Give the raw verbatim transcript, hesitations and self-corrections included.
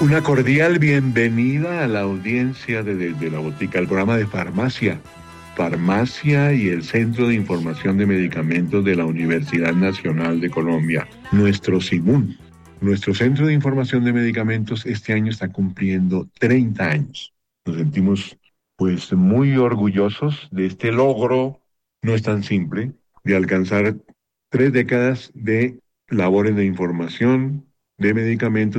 Una cordial bienvenida a la audiencia de Desde la Botica, el programa de farmacia. Farmacia y el Centro de Información de Medicamentos de la Universidad Nacional de Colombia, nuestro SIMUN. Nuestro Centro de Información de Medicamentos este año está cumpliendo treinta años. Nos sentimos pues muy orgullosos de este logro, no es tan simple, de alcanzar tres décadas de labores de información de medicamentos